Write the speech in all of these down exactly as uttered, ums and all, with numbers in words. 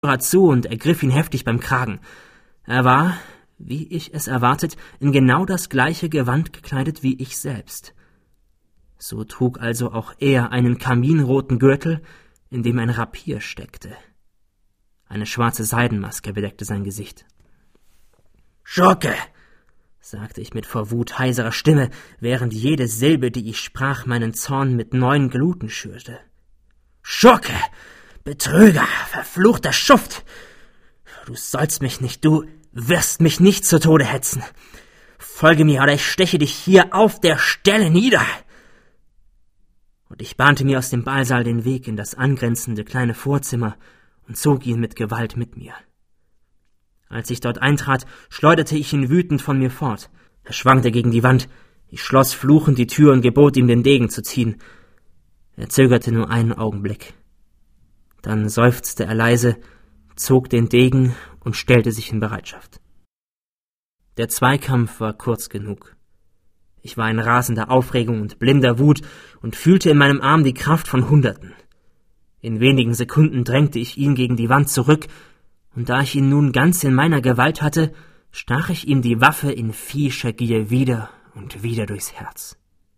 zu und ergriff ihn heftig beim Kragen. Er war, wie ich es erwartet, in genau das gleiche Gewand gekleidet wie ich selbst. So trug also auch er einen kaminroten Gürtel, in dem ein Rapier steckte. Eine schwarze Seidenmaske bedeckte sein Gesicht. »Schurke«, sagte ich mit vor Wut heiserer Stimme, während jede Silbe, die ich sprach, meinen Zorn mit neuen Gluten schürte. »Schurke! Betrüger! Verfluchter Schuft! Du sollst mich nicht, du wirst mich nicht zu Tode hetzen! Folge mir, oder ich steche dich hier auf der Stelle nieder!« Und ich bahnte mir aus dem Ballsaal den Weg in das angrenzende kleine Vorzimmer und zog ihn mit Gewalt mit mir. Als ich dort eintrat, schleuderte ich ihn wütend von mir fort. Er schwankte gegen die Wand. Ich schloss fluchend die Tür und gebot ihm, den Degen zu ziehen. Er zögerte nur einen Augenblick. Dann seufzte er leise, zog den Degen und stellte sich in Bereitschaft. Der Zweikampf war kurz genug. Ich war in rasender Aufregung und blinder Wut und fühlte in meinem Arm die Kraft von Hunderten. In wenigen Sekunden drängte ich ihn gegen die Wand zurück, und da ich ihn nun ganz in meiner Gewalt hatte, stach ich ihm die Waffe in viehischer Gier wieder und wieder durchs Herz.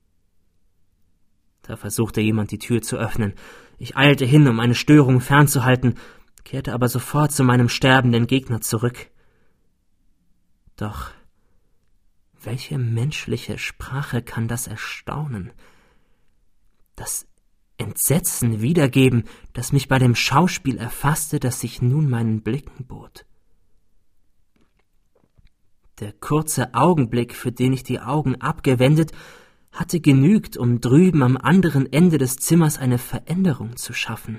Da versuchte jemand, die Tür zu öffnen. Ich eilte hin, um eine Störung fernzuhalten, kehrte aber sofort zu meinem sterbenden Gegner zurück. Doch welche menschliche Sprache kann das erstaunen, das Entsetzen wiedergeben, das mich bei dem Schauspiel erfasste, das sich nun meinen Blicken bot? Der kurze Augenblick, für den ich die Augen abgewendet, hatte genügt, um drüben am anderen Ende des Zimmers eine Veränderung zu schaffen.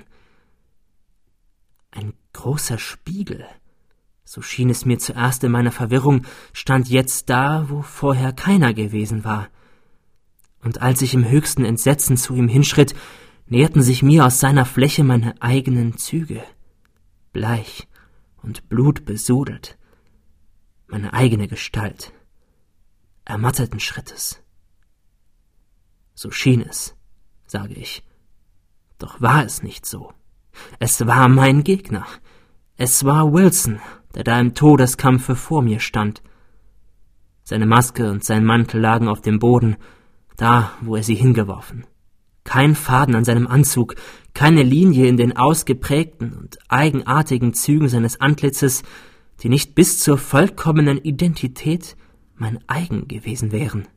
Ein großer Spiegel, so schien es mir zuerst in meiner Verwirrung, stand jetzt da, wo vorher keiner gewesen war. Und als ich im höchsten Entsetzen zu ihm hinschritt, näherten sich mir aus seiner Fläche meine eigenen Züge, bleich und blutbesudelt, meine eigene Gestalt, ermatterten Schrittes. So schien es, sage ich. Doch war es nicht so. Es war mein Gegner. Es war Wilson, der da im Todeskampfe vor mir stand. Seine Maske und sein Mantel lagen auf dem Boden, da, wo er sie hingeworfen. Kein Faden an seinem Anzug, keine Linie in den ausgeprägten und eigenartigen Zügen seines Antlitzes, die nicht bis zur vollkommenen Identität mein eigen gewesen wären.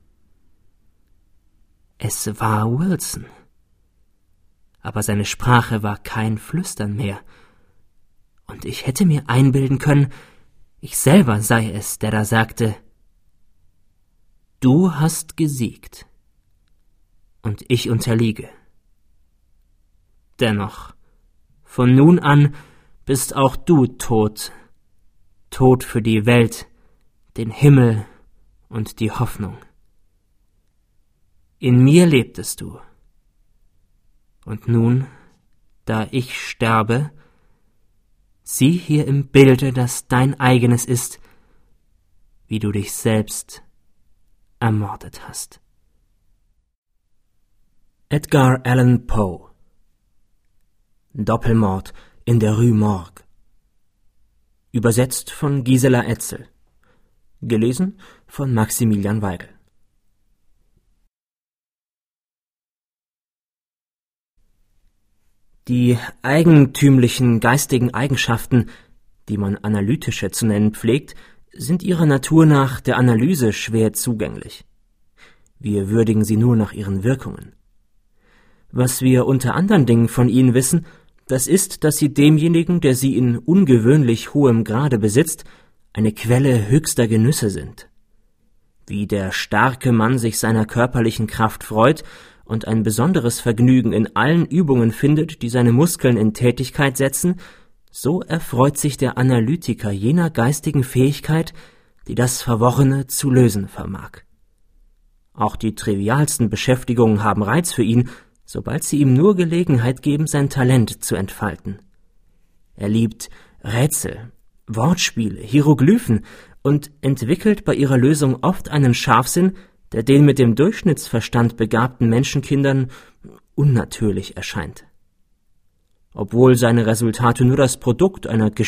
Es war Wilson. Aber seine Sprache war kein Flüstern mehr. Und ich hätte mir einbilden können, ich selber sei es, der da sagte: »Du hast gesiegt, und ich unterliege. Dennoch, von nun an bist auch du tot, tot für die Welt, den Himmel und die Hoffnung. In mir lebtest du. Und nun, da ich sterbe, sieh hier im Bilde, das dein eigenes ist, wie du dich selbst ermordet hast.« Edgar Allan Poe. Doppelmord in der Rue Morgue. Übersetzt von Gisela Etzel. Gelesen von Maximilian Weigel. Die eigentümlichen geistigen Eigenschaften, die man analytische zu nennen pflegt, sind ihrer Natur nach der Analyse schwer zugänglich. Wir würdigen sie nur nach ihren Wirkungen. Was wir unter anderen Dingen von ihnen wissen, das ist, dass sie demjenigen, der sie in ungewöhnlich hohem Grade besitzt, eine Quelle höchster Genüsse sind. Wie der starke Mann sich seiner körperlichen Kraft freut und ein besonderes Vergnügen in allen Übungen findet, die seine Muskeln in Tätigkeit setzen, so erfreut sich der Analytiker jener geistigen Fähigkeit, die das Verworrene zu lösen vermag. Auch die trivialsten Beschäftigungen haben Reiz für ihn, sobald sie ihm nur Gelegenheit geben, sein Talent zu entfalten. Er liebt Rätsel, Wortspiele, Hieroglyphen und entwickelt bei ihrer Lösung oft einen Scharfsinn, der den mit dem Durchschnittsverstand begabten Menschenkindern unnatürlich erscheint. obwohl seine Resultate nur das Produkt einer